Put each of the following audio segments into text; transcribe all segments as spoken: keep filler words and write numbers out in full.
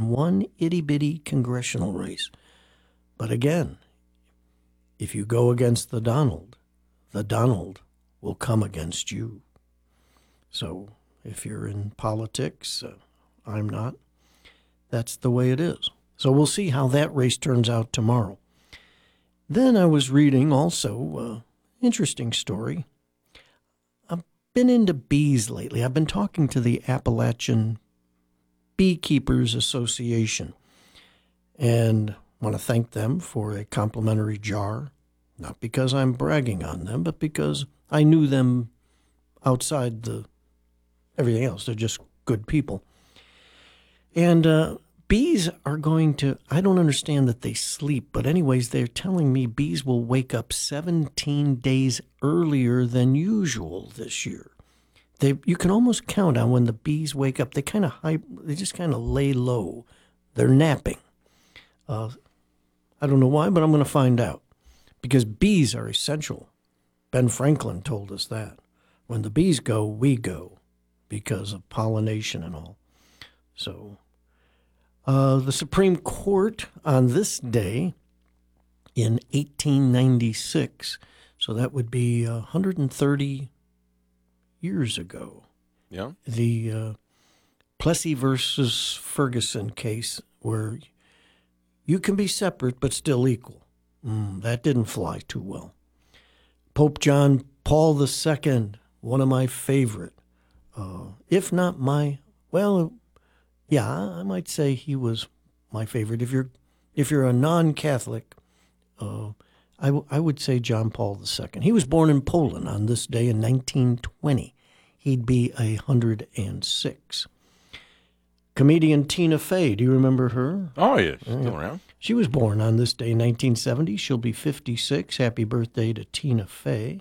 in one itty-bitty congressional race. But again, if you go against the Donald, the Donald will come against you. So if you're in politics, uh, I'm not, that's the way it is. So we'll see how that race turns out tomorrow. Then I was reading also an uh, interesting story. I've been into bees lately. I've been talking to the Appalachian Beekeepers Association, and want to thank them for a complimentary jar, not because I'm bragging on them, but because I knew them outside the everything else. They're just good people. And uh, bees are going to, I don't understand that they sleep, but anyways, they're telling me bees will wake up seventeen days earlier than usual this year. They, you can almost count on when the bees wake up. They kind of hype, they just kind of lay low. They're napping. Uh, I don't know why, but I'm going to find out. Because bees are essential. Ben Franklin told us that. When the bees go, we go, because of pollination and all. So, uh, the Supreme Court on this day in eighteen ninety-six, so that would be one hundred thirty years ago. Yeah. The uh, Plessy versus Ferguson case, where you can be separate but still equal. Mm, that didn't fly too well. Pope John Paul the Second, one of my favorite, uh, if not my, well, yeah, I might say he was my favorite. If you're if you're a non-Catholic, uh, I, w- I would say John Paul the Second. He was born in Poland on this day in nineteen twenty. He'd be one hundred six. Comedian Tina Fey, do you remember her? Oh, yeah, she's Oh, still yeah. around. She was born on this day in nineteen seventy. She'll be fifty-six. Happy birthday to Tina Fey.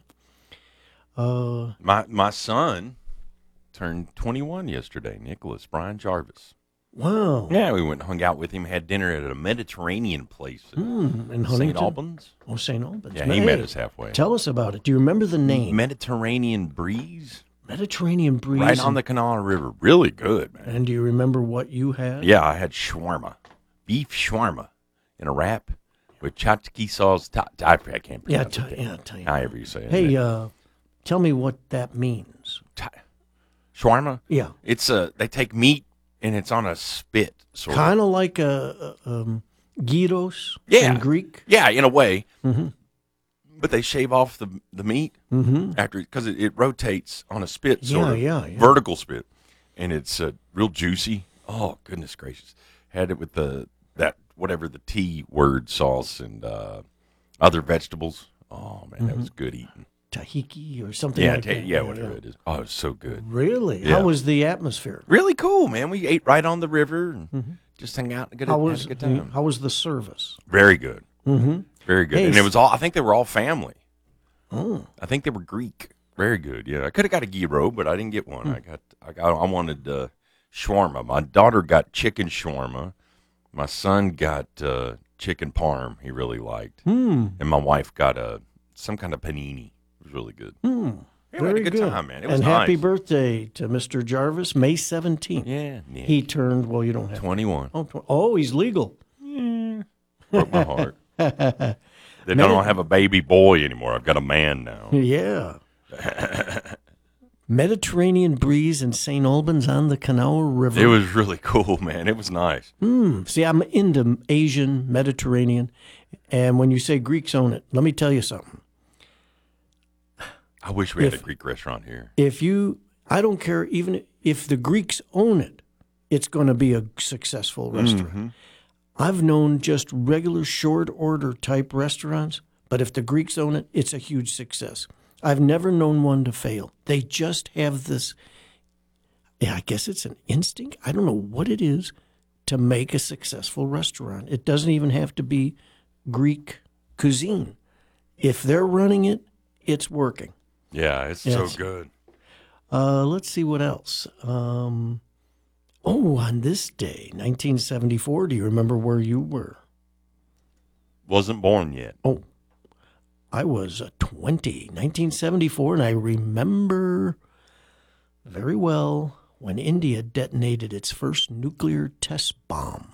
Uh, My my son turned twenty-one yesterday, Nicholas Brian Jarvis. wow. Yeah, we went and hung out with him, had dinner at a Mediterranean place in Hmm, in Saint Huntington? Albans. Oh, Saint Albans. Yeah, he Hey, met us halfway. Tell us about it. Do you remember the name? Mediterranean breeze, Mediterranean breeze. right on the Kanawha River. Really good, man. And do you remember what you had? Yeah, I had shawarma, beef shawarma, in a wrap with tzatziki sauce. Ta- I can't Yeah, pronounce t- it. yeah, tell you. However you say it. Hey, uh, tell me what that means. Ta- shawarma. Yeah. It's a. They take meat and it's on a spit, sort of. Kind of like a, a um, gyros Yeah. in Greek. Yeah, in a way. Mm-hmm. But they shave off the the meat Mm-hmm. after because it, it rotates on a spit, sort Yeah, of yeah, yeah. vertical spit, and it's uh, real juicy. Oh goodness gracious! Had it with the that whatever the T word sauce and uh, other vegetables. Oh man, that was good eating. Tahiki or something Yeah, like ta- that. yeah, whatever it is. Oh, it was so good. Really? Yeah. How was the atmosphere? Really cool, man. We ate right on the river and Mm-hmm. just hung out and get a, How had was a good the, time. how was the service? Very good, Mm-hmm. very good. Hey, And it was all. I think they were all family. Oh, I think they were Greek. Very good. Yeah, I could have got a gyro, but I didn't get one. I got, I got, I wanted uh, shawarma. My daughter got chicken shawarma. My son got uh, chicken parm. He really liked, hmm. and my wife got a some kind of panini. It was really good. Hmm. Yeah, we had Very a good, good. time, man. It was and nice. happy birthday to Mister Jarvis, May seventeenth. Yeah, Nick. He turned, well, you don't have twenty-one. Oh, tw- oh, he's legal. Broke my heart. They don't have a baby boy anymore. I've got a man now. Yeah. Mediterranean breeze in Saint Albans on the Kanawha River. It was really cool, man. It was nice. Hmm. See, I'm into Asian, Mediterranean, and when you say Greeks own it, let me tell you something. I wish we had If- a Greek restaurant here. If you, I don't care, even if the Greeks own it, it's going to be a successful restaurant. Mm-hmm. I've known just regular short order type restaurants, but if the Greeks own it, it's a huge success. I've never known one to fail. They just have this, yeah, I guess it's an instinct. I don't know what it is to make a successful restaurant. It doesn't even have to be Greek cuisine. If they're running it, it's working. Yeah, it's Yes. so good. Uh, let's see what else. Um, oh, on this day, nineteen seventy-four, do you remember where you were? Wasn't born yet. Oh, I was uh, twenty, nineteen seventy-four, and I remember very well when India detonated its first nuclear test bomb.